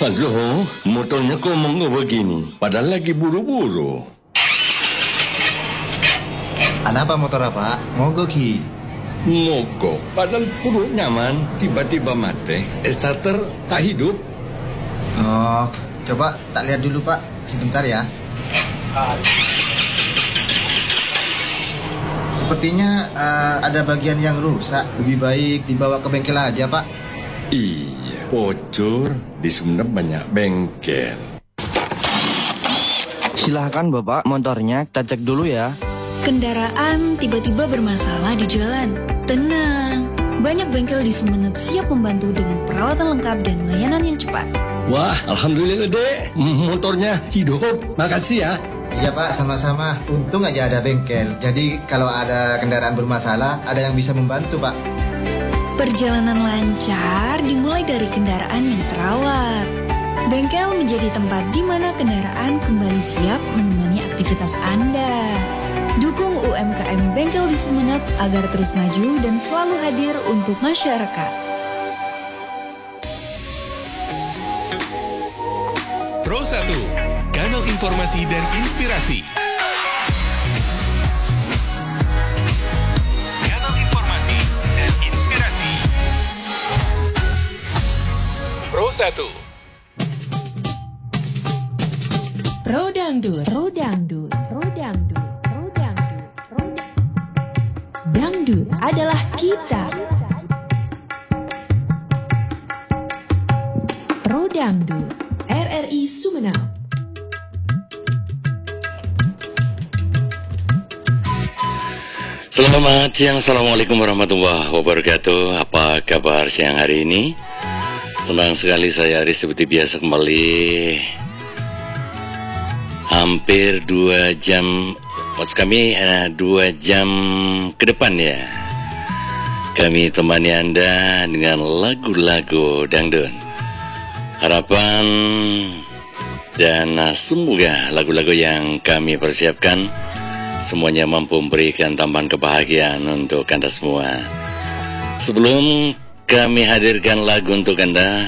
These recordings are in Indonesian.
Aduh, motornya kok monggo begini, padahal lagi buru-buru. Apa motor apa? Mogok Ki. Mogok, padahal perut nyaman, tiba-tiba mati. Starter tak hidup. Oh, coba tak lihat dulu Pak, sebentar ya. Sepertinya ada bagian yang rusak. Lebih baik dibawa ke bengkel aja Pak. Iya, bocor. Di Sumenep banyak bengkel. Silahkan Bapak, motornya kita cek dulu ya. Kendaraan tiba-tiba bermasalah di jalan. Tenang, banyak bengkel di Sumenep siap membantu dengan peralatan lengkap dan layanan yang cepat. Wah, alhamdulillah dek, motornya hidup. Makasih ya. Iya Pak, sama-sama. Untung aja ada bengkel. Jadi kalau ada kendaraan bermasalah, ada yang bisa membantu Pak. Perjalanan lancar dimulai dari kendaraan yang terawat. Bengkel menjadi tempat di mana kendaraan kembali siap menemani aktivitas Anda. Dukung UMKM bengkel di Sumenep agar terus maju dan selalu hadir untuk masyarakat. Pro 1, kanal informasi dan inspirasi. Kanal informasi dan inspirasi. Pro 1. Pro Dangdut. Pro Dangdut. Pro Dangdut. Pro Dangdut. Dangdut adalah kita. Pro Dangdut. RRI Sumenep. Selamat siang, Assalamualaikum warahmatullahi wabarakatuh. Apa kabar siang hari ini? Senang sekali saya hari seperti biasa kembali. Hampir 2 jam, maksud kami 2 jam ke depan ya. Kami temani Anda dengan lagu-lagu dangdut. Harapan dan semoga lagu-lagu yang kami persiapkan semuanya mampu memberikan tambahan kebahagiaan untuk Anda semua. Sebelum kami hadirkan lagu untuk Anda,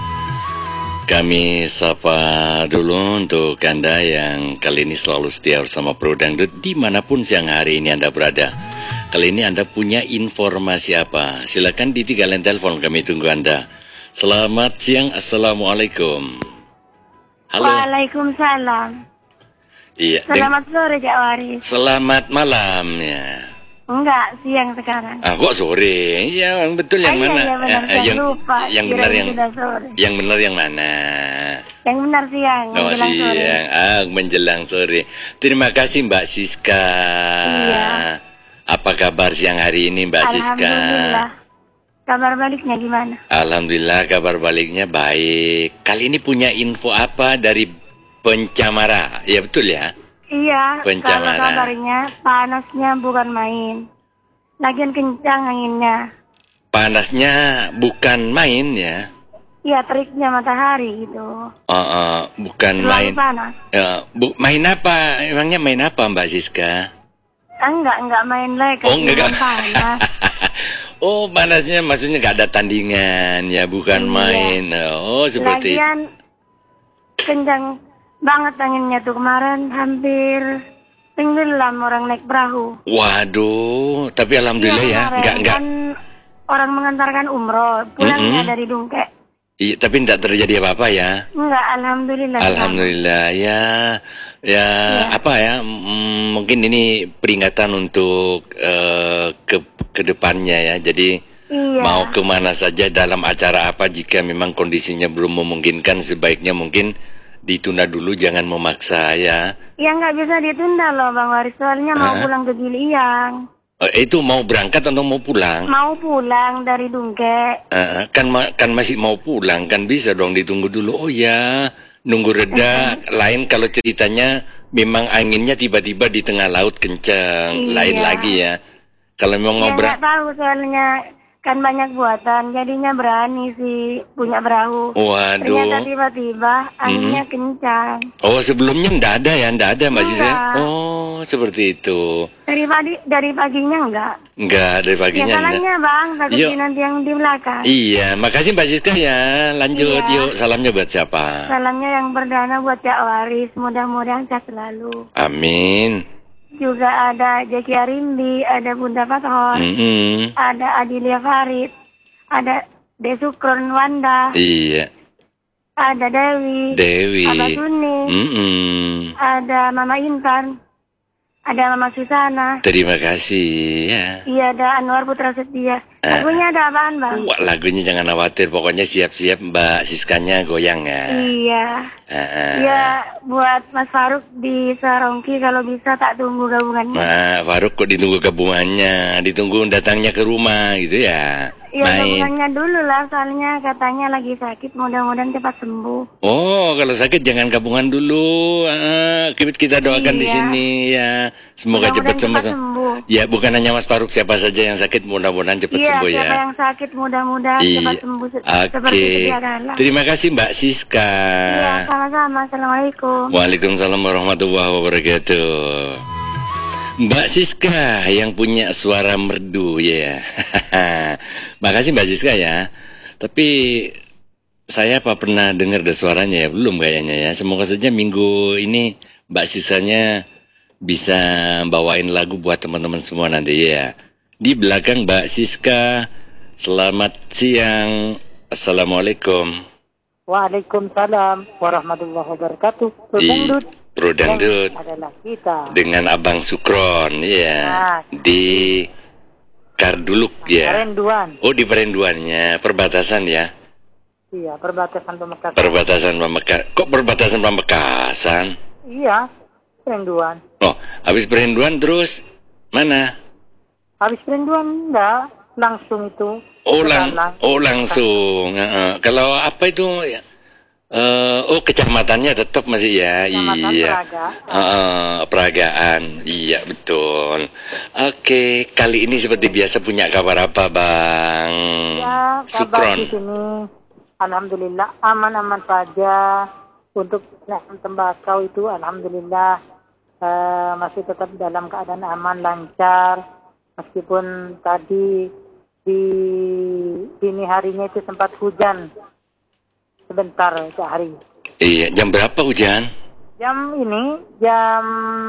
kami sapa dulu untuk Anda yang kali ini selalu setia bersama Pro Dangdut dimanapun siang hari ini Anda berada. Kali ini Anda punya informasi apa? Silakan di 3 line telepon, kami tunggu Anda. Selamat siang, Assalamualaikum. Halo. Waalaikumsalam. Iya. Selamat sore, Cak Waris. Selamat malam ya. Enggak, siang sekarang. Kok sore? Ya, betul yang mana? Iya, benar, saya lupa. Yang benar Kirain yang sudah sore. Yang benar yang mana? Yang benar siang, menjelang sore. Siang. Menjelang sore. Terima kasih Mbak Siska. Iya. Apa kabar siang hari ini Mbak Siska? Alhamdulillah. Kabar baliknya gimana? Alhamdulillah kabar baliknya baik. Kali ini punya info apa dari Pencamara? Ya betul ya? Iya, Pencamara. kalau kabarnya panasnya bukan main. Lagian kencang anginnya. Panasnya bukan main ya? Iya, teriknya matahari gitu. Bukan Selalu main. panas. Main apa? Emangnya main apa Mbak Siska? Enggak main lagi. Oh, enggak. Panas. Oh, panasnya maksudnya nggak ada tandingan ya, bukan Iya. main. Oh, seperti Lagian kencang banget anginnya tuh kemarin, hampir tenggelam orang naik perahu. Waduh, tapi alhamdulillah ya, kemarin nggak. kan orang mengantarkan umroh, pulangnya dari Dungke. Iya, tapi tidak terjadi apa-apa ya. Enggak, alhamdulillah. Alhamdulillah ya. Ya, apa ya? Mungkin ini peringatan untuk ke depannya ya. Jadi Iya. mau kemana saja dalam acara apa, jika memang kondisinya belum memungkinkan, sebaiknya mungkin ditunda dulu, jangan memaksa ya. Ya nggak bisa ditunda loh Bang Waris, soalnya mau pulang ke Giliang. Itu mau berangkat atau mau pulang? Mau pulang dari Dungke. Kan masih mau pulang, kan bisa dong ditunggu dulu. Oh ya, nunggu reda. Lain kalau ceritanya memang anginnya tiba-tiba di tengah laut kencang, Iya. lain lagi ya. Kalau memang mau Ya nggak tahu soalnya kan banyak buatan, jadinya berani sih punya perahu. Waduh. Ternyata tiba-tiba anginnya kencang. Oh, sebelumnya ndak ada ya, ndak ada Mbak Siska? Enggak. Oh, seperti itu. Dari paginya enggak. Enggak, dari Ya paginya enggak. salahnya bang, takut Yuk. nanti yang di belakang. Iya, makasih Mbak Siska ya. Lanjut Iya. yuk, salamnya buat siapa? Salamnya yang perdana buat Cak Waris, mudah-mudahan sehat selalu. Amin. Juga ada Jeki Arimbi, ada Bunda Fathor, ada Adilia Farid, ada Desukron Wanda, Iya, ada Dewi, Dewi. Abah Suni, ada Mama Intan, ada Mama Susana, Terima kasih ya. iya ada Anwar Putra Setia. Lagunya ada apaan bang? Wah, lagunya jangan khawatir, pokoknya siap-siap Mbak Siskanya goyang ya. Iya, iya buat Mas Faruk di Sarongki kalau bisa tak tunggu gabungannya. Nah, Faruk kok ditunggu gabungannya, ditunggu datangnya ke rumah gitu ya. Iya Main. gabungannya dulu lah, soalnya katanya lagi sakit, mudah-mudahan cepat sembuh. Oh, kalau sakit jangan gabungan dulu. Kita doakan di Iya. sini ya. Semoga cepat Mudah-mudahan cepat sembuh. sembuh. Ya, bukan hanya Mas Faruk, siapa saja yang sakit mudah-mudahan cepat Iya, sembuh siapa ya. yang sakit mudah-mudahan cepat sembuh seperti Oke. sedia kala. Terima kasih Mbak Siska. Iya, sama-sama. Assalamualaikum. Waalaikumsalam warahmatullahi wabarakatuh. Mbak Siska yang punya suara merdu ya. Makasih Mbak Siska ya. Tapi saya apa pernah dengar ada suaranya ya? Belum kayaknya ya. Semoga saja minggu ini Mbak Siskanya bisa bawain lagu buat teman-teman semua nanti ya. Di belakang Mbak Siska, selamat siang. Assalamualaikum. Waalaikumsalam warahmatullahi wabarakatuh. Dangdut Pro Dangdut adalah kita. dengan Abang Sukron ya. Di Karduluk ya. Perenduan. Oh, di Perenduannya, perbatasan ya. Iya, perbatasan Pamekasan. Perbatasan Pamekasan. Kok perbatasan Pamekasan? Iya, Perenduan. Oh, habis Perenduan terus mana? Habis Perenduan enggak langsung itu. Oh, Jalan. langsung. Kalau apa itu ya? Oh, kecamatannya tetap masih ya. Kecamatan Iya. Praga. Peragaan. Iya, betul. Oke, kali ini seperti biasa punya kabar apa, Bang? Ya, kabar Sukron. di sini alhamdulillah aman-aman saja. Untuk tembakau itu alhamdulillah masih tetap dalam keadaan aman, lancar. Meskipun tadi di dini harinya itu sempat hujan sebentar sehari. Iya, jam berapa hujan? Jam ini jam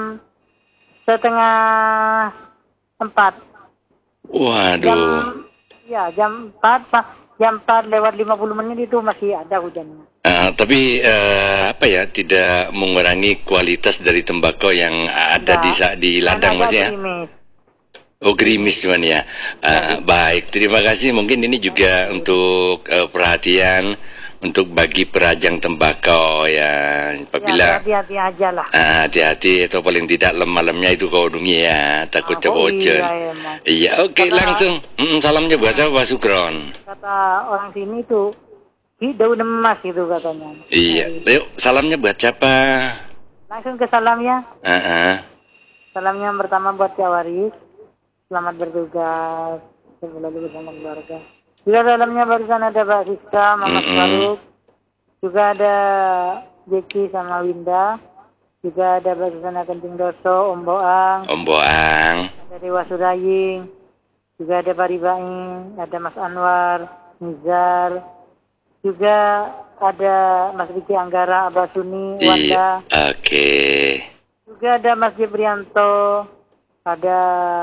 3:30. Waduh. Jam 4 lewat 50 menit itu masih ada hujannya. Tapi apa ya, tidak mengurangi kualitas dari tembakau yang ada di ladang Ada Mas ya? gerimis. Oh, gerimis cuman ya. Baik, terima kasih. Mungkin ini juga untuk perhatian untuk bagi perajang tembakau ya. Apabila Hati-hati aja lah. hati-hati atau paling tidak malamnya itu kau hubungi ya, takut kebocor. emang. Iya, oke, langsung. Salamnya buat siapa, Pak Sukron? Kata orang sini itu daun emas itu katanya. Iya, yuk salamnya buat siapa? Langsung ke salamnya. Salamnya yang pertama buat Cak Waris. Selamat bertugas. Selalu bersama keluarga. Juga dalamnya barusan ada Mbak Siska, Mama Faruk. Juga ada Jeki sama Winda. Juga ada barusan Kencing Doso, Om Boang. Ada Dewa Sudaying. Juga ada Bari Baing. Ada Mas Anwar, Nizar. Juga ada Mas Vicky Anggara, Abah Suni, Wanda. Oke. Juga ada Mas Jibrianto, ada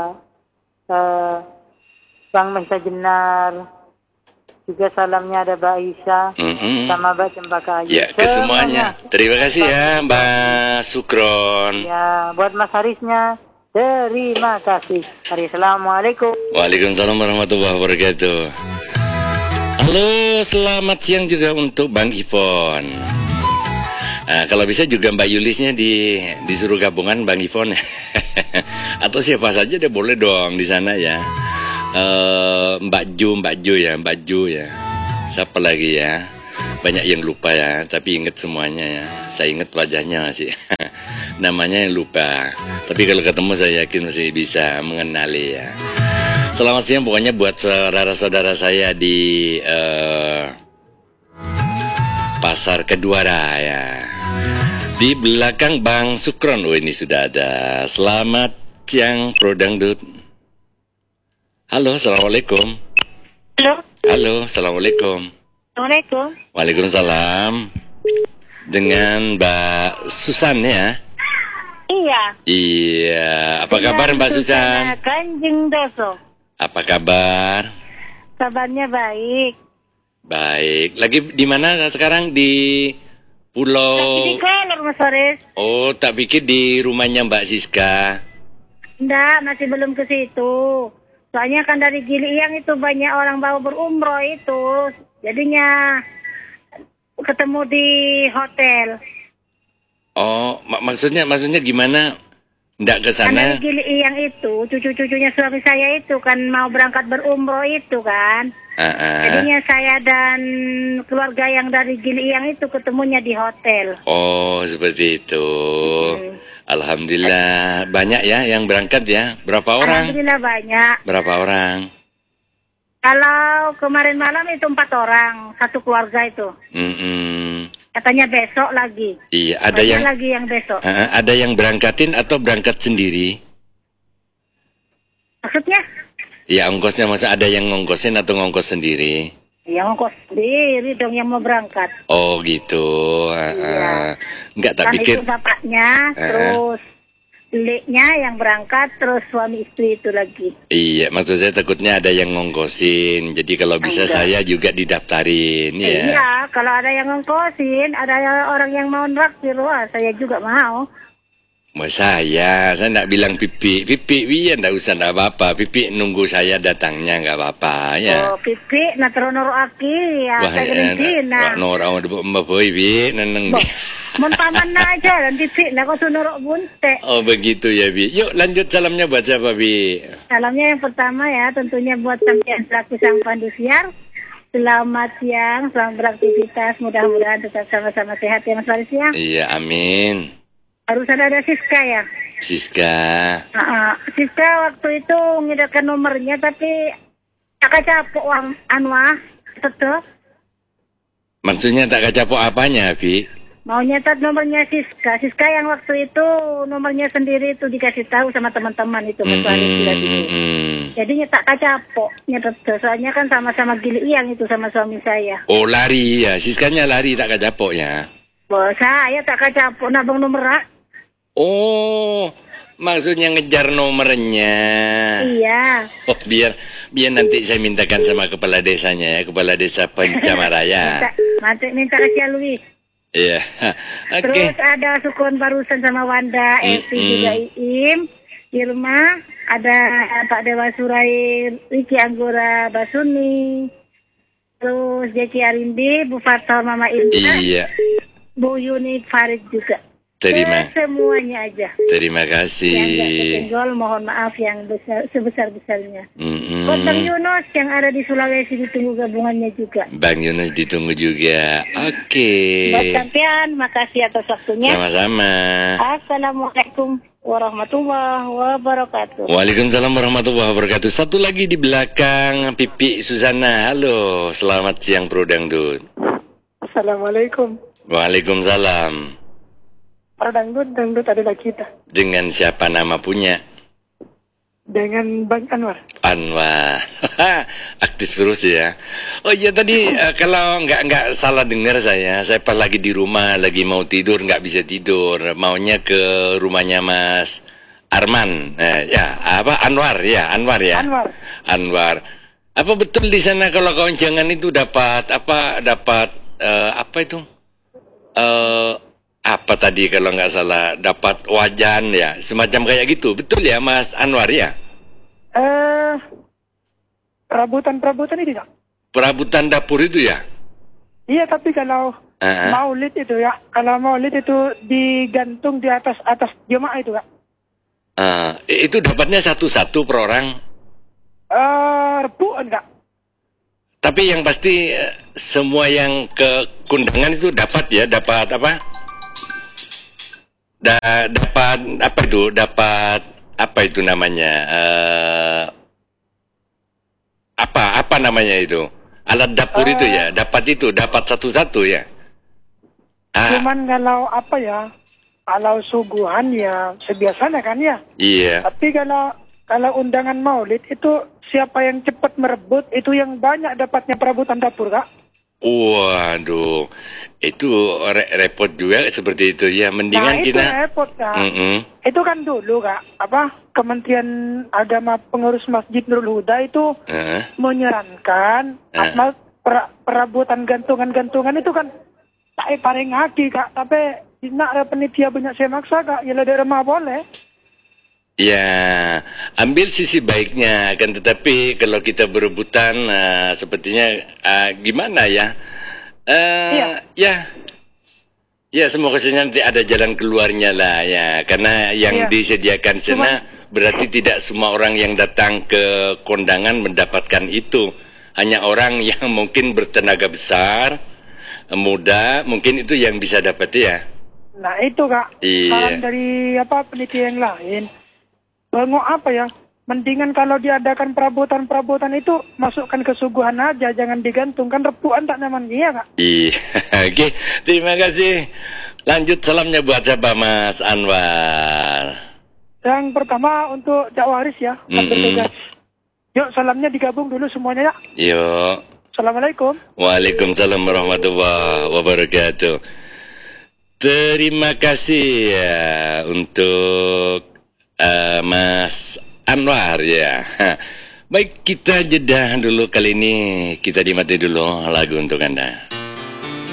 Bang Mehsa Jenar. Juga salamnya ada Mbak Aisyah sama Mbak Cempaka Ayu. Ya, ke semuanya. Terima kasih ya Mbak Sukron. Ya, buat Mas Harisnya, terima kasih. Assalamualaikum. Waalaikumsalam warahmatullahi wabarakatuh. Halo, selamat siang juga untuk Bang Ipon. Kalau bisa juga Mbak Yulisnya disuruh gabungan Bang Ipon. Atau siapa saja deh boleh dong di sana ya. Mbak Ju ya. Siapa lagi ya? Banyak yang lupa ya, tapi ingat semuanya ya. Saya ingat wajahnya sih. Namanya yang lupa. Tapi kalau ketemu saya yakin masih bisa mengenali ya. Selamat siang pokoknya buat saudara-saudara saya di Pasar Keduara ya. Di belakang Bang Sukron, oh ini sudah ada. Selamat siang Pro Dangdut. Halo, assalamualaikum. Halo, assalamualaikum. Assalamualaikum. Waalaikumsalam. Dengan Mbak Susan ya? Iya. Iya. Apa kabar Mbak Susan? Kanjeng Doso. Apa kabar? Kabarnya baik. Baik. Lagi di mana sekarang? Di Pulau. Di Kolor, Mas Faris. Oh, tak pikir di rumahnya Mbak Siska. Enggak, masih belum ke situ. Soalnya kan dari Giliang itu banyak orang bawa berumroh itu. Jadinya ketemu di hotel. Oh, maksudnya gimana? Nggak ke Kan sana? dari Giliang itu, cucu-cucunya suami saya itu kan mau berangkat berumroh itu kan. Jadinya saya dan keluarga yang dari Giliang itu ketemunya di hotel. Oh, seperti itu. Alhamdulillah banyak ya yang berangkat ya. Berapa orang? Alhamdulillah banyak. Berapa orang? Kalau kemarin malam itu 4 orang, satu keluarga itu. Katanya besok lagi. Iya, ada banyak yang lagi yang besok. ada yang berangkatin atau berangkat sendiri? Maksudnya? Ya ongkosnya masa ada yang ngongkosin atau ngongkos sendiri? Yang ongkos sendiri dong yang mau berangkat. Oh gitu. Iya. Enggak tak Kan pikir. itu bapaknya, terus deliknya yang berangkat, terus suami istri itu lagi. Iya, maksud saya takutnya ada yang ngongkosin. Jadi kalau bisa Enggak. saya juga didaftarin ya. Iya, kalau ada yang ngongkosin, ada orang yang mau nraktir, wah saya juga mau. Mau saya enggak bilang Pipi, iya enggak usah enggak apa-apa. Pipi nunggu saya datangnya enggak apa-apa ya. Oh, pipi, na teronoro aki, ya, Wah, saya Argentina. Nora mbak boy bi neneng bi. Montaman na aja, dan pipi, na ko sunurok bunte. Oh begitu ya bi. Yuk lanjut salamnya buat siapa bi? Salamnya yang pertama ya, tentunya buat sampean selaku sang pandusiar. Selamat siang, selamat beraktivitas, mudah-mudahan tetap sama-sama sehat ya Mas Faris ya. Iya amin. Barusan ada Siska ya. Siska. Siska waktu itu ngidarkan nomornya tapi tak capok uang Anwar tetep. Maksudnya tak kacapok apanya bi? Mau nyetat nomornya Siska. Siska yang waktu itu nomornya sendiri itu dikasih tahu sama teman-teman itu Mas Faris itu. Jadi nyetak kacapok nyetat soalnya kan sama-sama Giliang itu sama suami saya. Oh lari ya, Siskanya lari tak kacapoknya. Bos saya tak kacapok nabang nomor. Oh, maksudnya ngejar nomornya. Iya. Oh, biar nanti saya mintakan sama kepala desanya ya, kepala desa Pencamaraya. minta kasih Alwi. Iya. Oke. Terus ada Sukun barusan sama Wanda, Evi juga Iim, Irma, ada Pak Dewa Surai, Riki Anggora Basuni, terus Jeki Arindi, Bu Fatal Mama Indra, Iya. Bu Yuni Farid juga. Semuanya aja. Terima kasih. Yang gak kesenggol, mohon maaf yang sebesar-besarnya. Bang Yunus yang ada di Sulawesi ditunggu gabungannya juga. Bang Yunus ditunggu juga. Oke. Buat sampean, makasih atas waktunya. Sama-sama. Assalamualaikum warahmatullahi wabarakatuh. Waalaikumsalam warahmatullahi wabarakatuh. Satu lagi di belakang Pipi Susana. Halo, selamat siang Pro Dangdut. Assalamualaikum. Waalaikumsalam. Pro Dangdut adalah kita. Dengan siapa nama punya? Dengan Bang Anwar. Anwar. Aktif terus ya. Oh iya tadi kalau nggak salah dengar saya pas lagi di rumah lagi mau tidur nggak bisa tidur, maunya ke rumahnya Mas Arman. Anwar ya. Anwar. Apa betul di sana kalau keonjangan itu dapat apa tadi kalau nggak salah dapat wajan ya, semacam kayak gitu, betul ya Mas Anwar ya? Perabotan itu ya? Perabotan dapur itu ya? Iya, tapi kalau maulid itu ya, digantung di atas jemaah itu ya. Itu dapatnya satu-satu per orang? Rebuan enggak? Tapi yang pasti semua yang ke kundangan itu dapat ya, dapat apa? Dapat apa itu namanya? apa namanya itu? Alat dapur itu ya, dapat satu-satu ya. Cuman kalau apa ya? Kalau suguhan ya sebiasanya kan ya. Iya. Tapi kalau undangan maulid itu siapa yang cepat merebut itu yang banyak dapatnya perabotan dapur, Kak. Waduh, itu repot juga seperti itu ya. Mendingan itu kita repot, Kak. Itu kan dulu, Kak, Kementerian Agama Pengurus Masjid Nurul Huda itu menyarankan perabotan gantungan-gantungan itu kan tak paling haki, Kak, tapi nak ada penitia banyak saya maksa, Kak, ya ada remah boleh. Ya, ambil sisi baiknya, kan, tetapi kalau kita berebutan sepertinya gimana ya? Ya semoga saja nanti ada jalan keluarnya lah ya, karena yang disediakan sana berarti tidak semua orang yang datang ke kondangan mendapatkan itu, hanya orang yang mungkin bertenaga besar, muda, mungkin itu yang bisa dapat ya. Nah itu, Kak, saran dari penitia yang lain. Bengok mendingan kalau diadakan perabotan-perabotan itu masukkan ke suguhan aja, jangan digantungkan, repuan tak nyaman, iya, Kak? Iya, oke, terima kasih. Lanjut salamnya buat siapa, Mas Anwar? Yang pertama untuk Cak Waris ya, bertugas. Yuk salamnya digabung dulu semuanya ya. Yuk. Assalamualaikum. Waalaikumsalam warahmatullahi wabarakatuh. Terima kasih ya untuk Mas Anwar ya. Baik, kita jeda dulu kali ini. Kita nikmati dulu lagu untuk Anda.